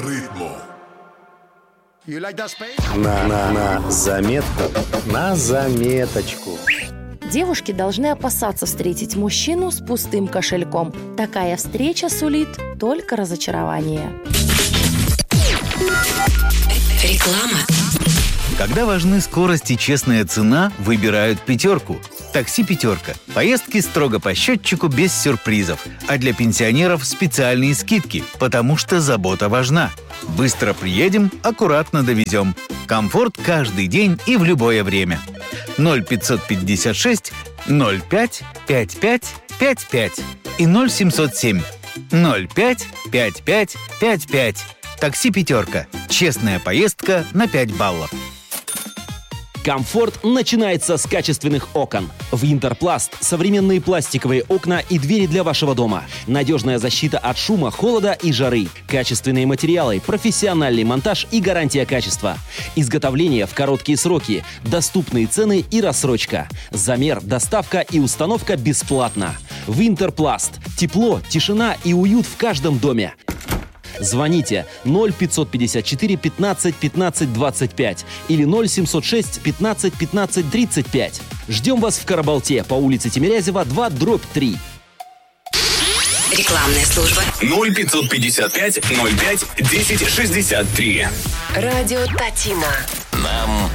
ритму. На заметку. На заметочку. Девушки должны опасаться встретить мужчину с пустым кошельком. Такая встреча сулит только разочарование. Реклама. Когда важны скорость и честная цена, выбирают «Пятерку». Такси «Пятерка». Поездки строго по счетчику, без сюрпризов. А для пенсионеров специальные скидки, потому что забота важна. Быстро приедем, аккуратно довезем. Комфорт каждый день и в любое время. 0556 05 55 55 и 0707 05 55 55. Такси «Пятерка». Честная поездка на 5 баллов. Комфорт начинается с качественных окон. Винтерпласт – современные пластиковые окна и двери для вашего дома. Надежная защита от шума, холода и жары. Качественные материалы, профессиональный монтаж и гарантия качества. Изготовление в короткие сроки, доступные цены и рассрочка. Замер, доставка и установка бесплатно. Винтерпласт – тепло, тишина и уют в каждом доме. Звоните 0554 15 15 25 или 0706 15 15 35. Ждем вас в Карабалте по улице Тимирязева, 2/3. Рекламная служба. 0555 05 10 63. Радио Татина. Нам